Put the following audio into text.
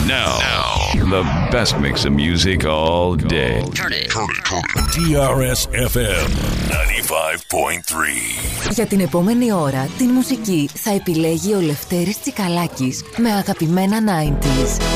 Now, the best mix of music all day. Turn it. DRS FM 95.3. Για την επόμενη ώρα, την μουσική θα επιλέγει ο Λευτέρης Τσικαλάκης με αγαπημένα 90s.